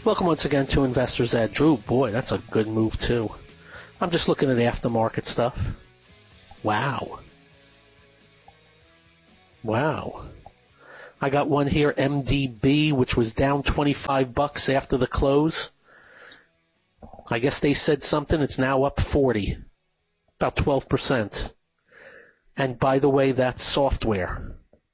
Welcome once again to Investor's Edge. Oh boy, that's a good move too. I'm just looking at aftermarket stuff. Wow. I got one here, MDB, which was down $25 after the close. I guess they said something. It's now up 40, about 12%. And by the way, that's software.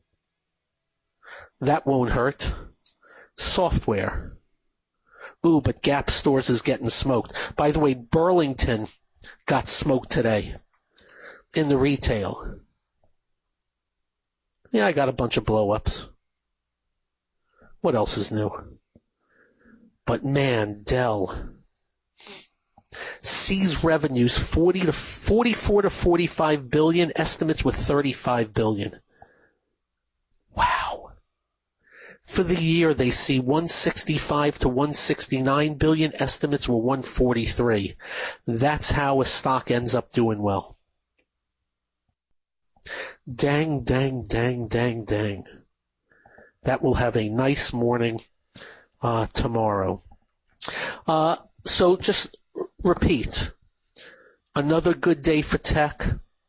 That won't hurt. Software. Ooh, but Gap Stores is getting smoked. By the way, Burlington got smoked today in the retail. Yeah, I got a bunch of blow-ups. What else is new? But man, Dell sees revenues 44 to 45 billion, estimates with 35 billion. Wow. For the year, they see 165 to 169 billion, estimates were 143. That's how a stock ends up doing well. Dang. That will have a nice morning tomorrow. So just repeat. Another good day for tech.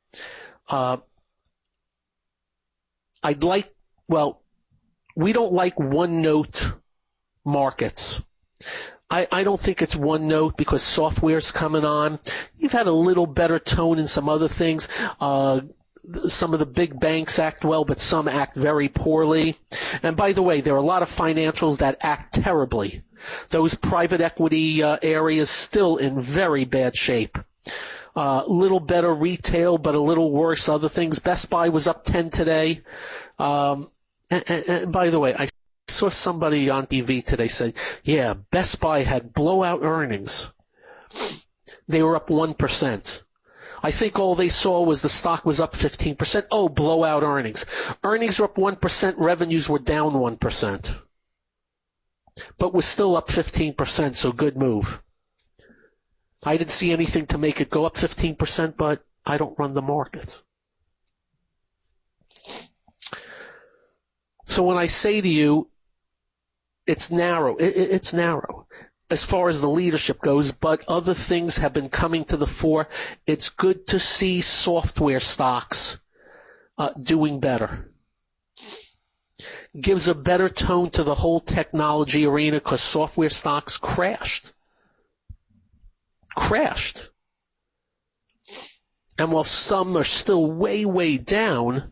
We don't like one-note markets. I don't think it's one note because software's coming on. You've had a little better tone in some other things. Some of the big banks act well, but some act very poorly. And by the way, there are a lot of financials that act terribly. Those private equity areas still in very bad shape. Little better retail, but a little worse other things. Best Buy was up 10 today. And by the way, I saw somebody on TV today say, yeah, Best Buy had blowout earnings. They were up 1%. I think all they saw was the stock was up 15%. Oh, blowout earnings. Earnings were up 1%, revenues were down 1%. But we're still up 15%, so good move. I didn't see anything to make it go up 15%, but I don't run the market. So when I say to you, it's narrow, it's narrow as far as the leadership goes, but other things have been coming to the fore. It's good to see software stocks doing better. Gives a better tone to the whole technology arena because software stocks crashed. And while some are still way down,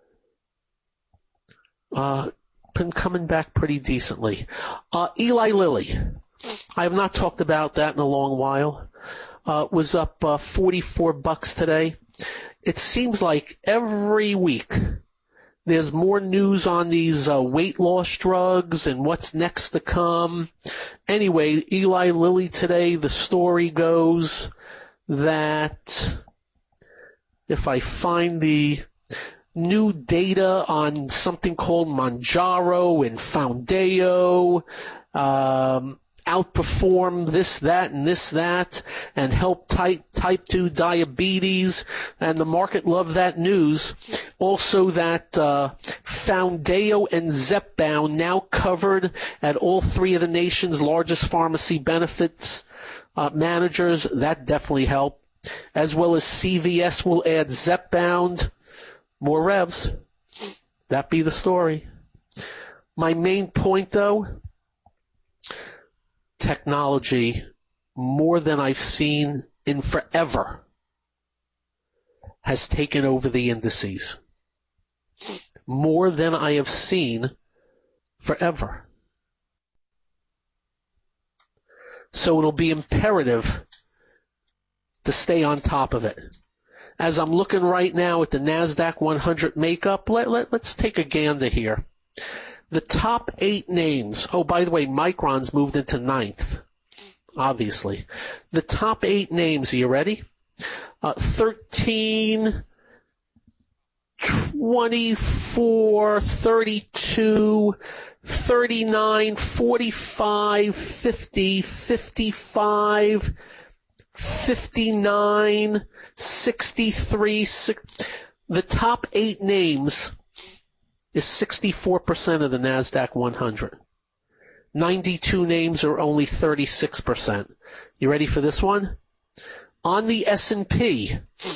been coming back pretty decently. Eli Lilly. I have not talked about that in a long while. Was up $44 today. It seems like every week there's more news on these weight loss drugs and what's next to come. Anyway, Eli Lilly today, the story goes that if I find the new data on something called Mounjaro and Foundayo, outperform this, that, and help type 2 diabetes, and the market loved that news. Also that Foundayo and Zepbound now covered at all three of the nation's largest pharmacy benefits managers. That definitely helped. As well as CVS will add Zepbound. More revs. That be the story. My main point, though, technology, more than I've seen in forever, has taken over the indices. More than I have seen forever. So it'll be imperative to stay on top of it. As I'm looking right now at the NASDAQ 100 makeup, let's take a gander here. The top 8 names. Oh, by the way, Micron's moved into 9th, obviously. The top 8 names, are you ready? 13, 24, 32, 39, 45, 50, 55, 59, 63, the top 8 names is 64% of the NASDAQ 100. 92 names are only 36%. You ready for this one? On the S&P,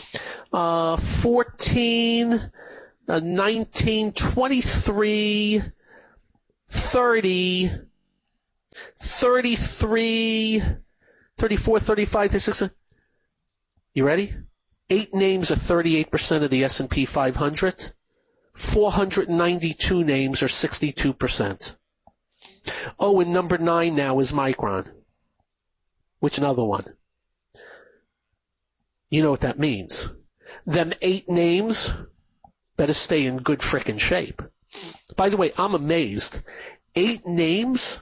14, 19, 23, 30, 33, 34, 35, 36. You ready? 8 names are 38% of the S&P 500. 492 names are 62%. Oh, and number 9 now is Micron. Which another one? You know what that means. Them 8 names better stay in good frickin' shape. By the way, I'm amazed. 8 names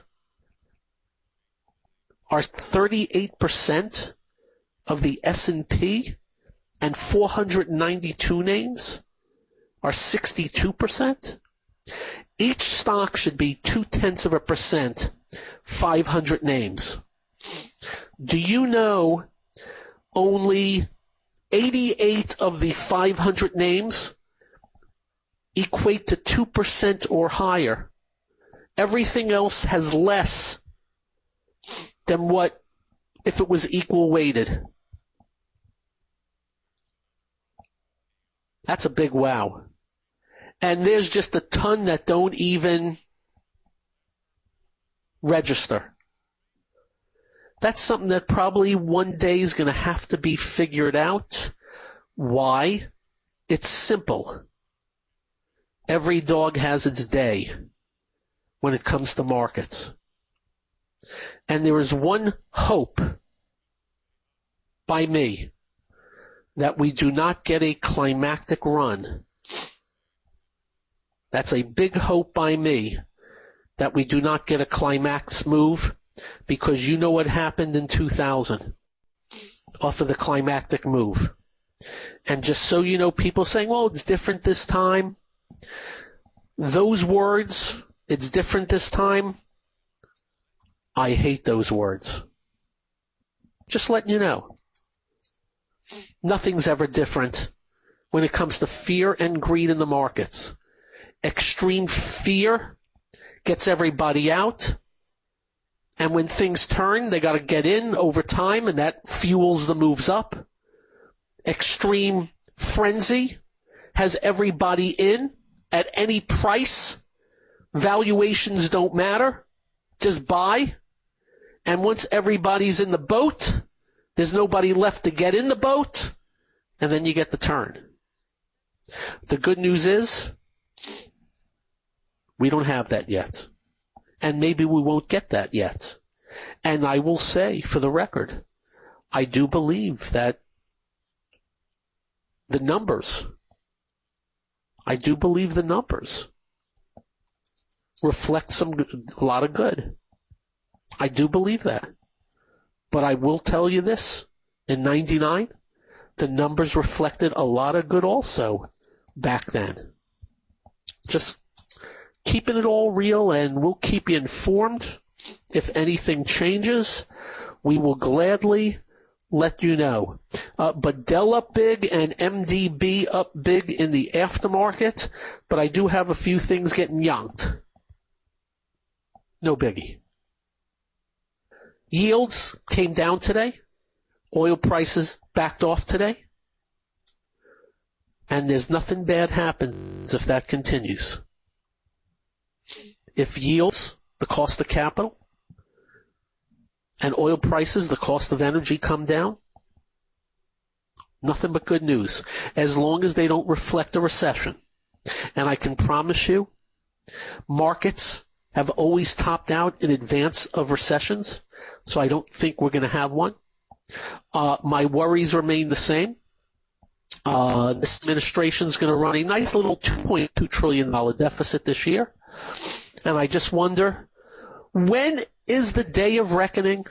are 38% of the S&P, and 492 names are 62%. Each stock should be 0.2%, 500 names. Do you know only 88 of the 500 names equate to 2% or higher? Everything else has less than what if it was equal weighted. That's a big wow. And there's just a ton that don't even register. That's something that probably one day is going to have to be figured out. Why? It's simple. Every dog has its day when it comes to markets. And there is one hope by me that we do not get a climactic run. That's a big hope by me that we do not get a climax move, because you know what happened in 2000 off of the climactic move. And just so you know, people saying, well, it's different this time. Those words, it's different this time, I hate those words. Just letting you know. Nothing's ever different when it comes to fear and greed in the markets. Extreme fear gets everybody out. And when things turn, they got to get in over time, and that fuels the moves up. Extreme frenzy has everybody in at any price. Valuations don't matter. Just buy. And once everybody's in the boat, there's nobody left to get in the boat, and then you get the turn. The good news is we don't have that yet. And maybe we won't get that yet. And I will say, for the record, I do believe that the numbers reflect a lot of good. I do believe that. But I will tell you this, in 99, the numbers reflected a lot of good also back then. Just keeping it all real, and we'll keep you informed. If anything changes, we will gladly let you know. But Dell up big and MDB up big in the aftermarket, but I do have a few things getting yanked. No biggie. Yields came down today. Oil prices backed off today. And there's nothing bad happens if that continues. If yields, the cost of capital, and oil prices, the cost of energy, come down, nothing but good news, as long as they don't reflect a recession. And I can promise you, markets have always topped out in advance of recessions, so I don't think we're going to have one. My worries remain the same. This administration is going to run a nice little $2.2 trillion deficit this year. And I just wonder, when is the day of reckoning?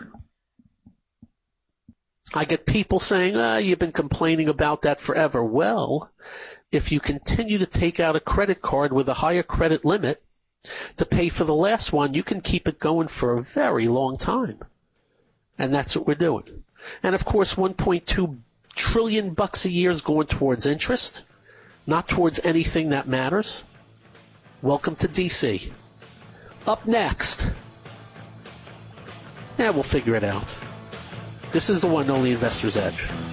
I get people saying, you've been complaining about that forever. Well, if you continue to take out a credit card with a higher credit limit to pay for the last one, you can keep it going for a very long time. And that's what we're doing. And of course, $1.2 trillion a year is going towards interest, not towards anything that matters. Welcome to DC. Up next, we'll figure it out. This is the one and only Investor's Edge.